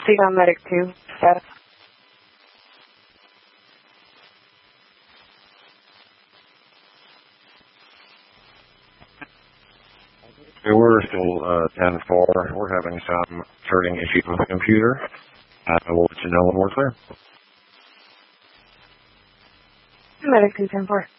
Proceed on Medic 2. Status. We're still 10-4. We're having some starting issues with the computer. We'll let you know when we're clear. Medic 2, 10-4.